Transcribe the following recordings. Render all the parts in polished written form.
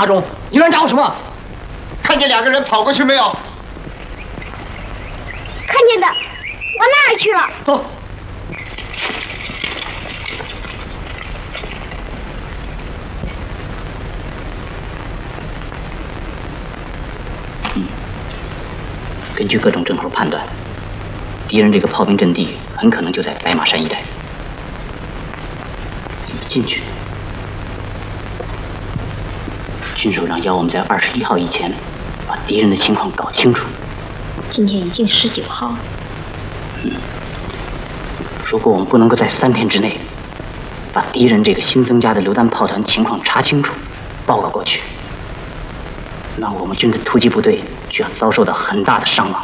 阿忠，你乱找什么？看见2个人跑过去没有？ 看见的，往那儿去了。 走。 根据各种证头判断，敌人这个炮兵阵地很可能就在白马山一带。怎么进去？军首长要我们在21号以前把敌人的情况搞清楚。 今天已经19号。 如果我们不能够在3天之内把敌人这个新增加的榴弹炮团情况查清楚，报告过去，那我们军的突击部队就要遭受到很大的伤亡。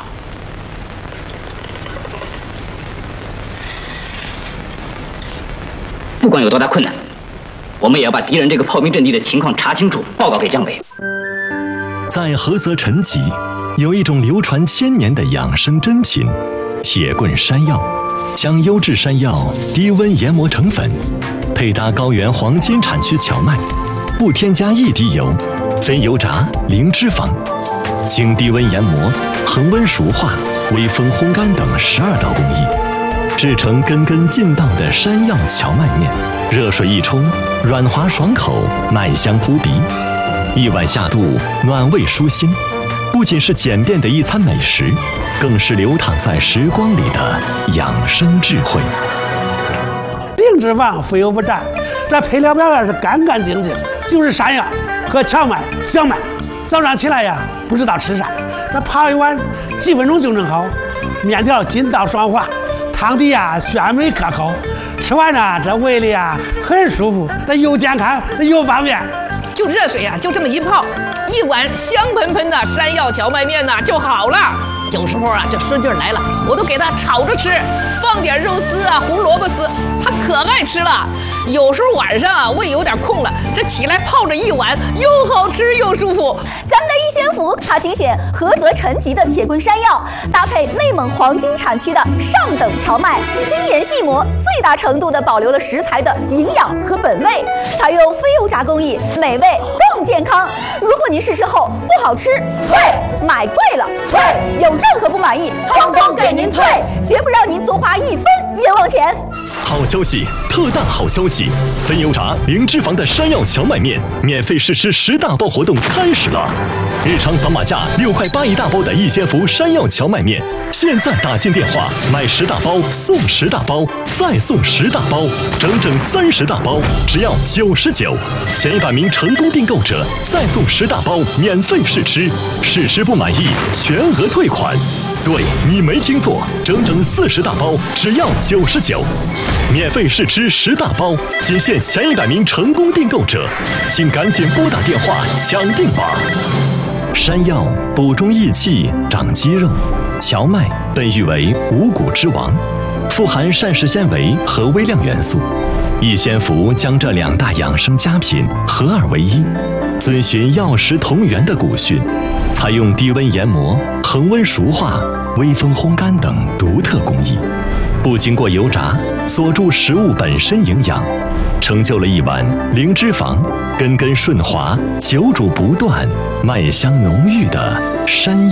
不管有多大困难，我们也要把敌人这个炮兵阵地的情况查清楚，报告给姜维。 在菏泽陈集，有一种流传1000年的养生珍品——铁棍山药，将优质山药低温研磨成粉，配搭高原黄金产区荞麦，不添加1滴油，非油炸，零脂肪，经低温研磨、恒温熟化、微风烘干等12道工艺，制成根根劲道的山药荞麦面。热水一冲，软滑爽口，麦香扑鼻。1碗下肚，暖胃舒心，不仅是简便的一餐美食，更是流淌在时光里的养生智慧。 零脂肪，非油不沾，这配料表也是干干净净，就是山药和荞麦、小麦。早上起来呀，不知道吃啥，这泡一碗，几分钟就能好。面条筋道爽滑，汤底呀鲜美可口，吃完呢，这胃里啊很舒服，这又健康又方便。 就热水啊，就这么一泡，1碗香喷喷的山药荞麦面呐就好了。有时候啊，这孙女来了，我都给她炒着吃，放点肉丝啊、胡萝卜丝，她可爱吃了。有时候晚上啊，胃有点空了，这起来泡着1碗，又好吃又舒服。 咱们的一仙福，它精选菏泽陈集的铁棍山药，搭配内蒙黄金产区的上等荞麦，精研细磨，最大程度地保留了食材的营养和本味，采用非油炸工艺，美味更健康。如果您试吃后不好吃，退；买贵了，退；有任何不满意，统统给您退，绝不让您多花1分冤枉钱。 好消息，特大好消息！非油炸、零脂肪的山药荞麦面免费试吃10大包活动开始了！日常扫码价6块8一大包的一仙福山药荞麦面，现在打进电话买10大包送10大包，再送10大包，整整30大包，只要99。前100名成功订购者再送10大包免费试吃，试吃不满意全额退款。对，你没听错，整整40大包，只要99，免费试吃10大包，仅限前100名成功订购者，请赶紧拨打电话抢订吧。山药补中益气，长肌肉；荞麦被誉为五谷之王，富含膳食纤维和微量元素。一仙福将这2大养生佳品合二为一，遵循药食同源的古训，采用低温研磨、恒温熟化、微风烘干等独特工艺，不经过油炸，锁住食物本身营养，成就了一碗零脂肪、根根顺滑、久煮不断、麦香浓郁的山药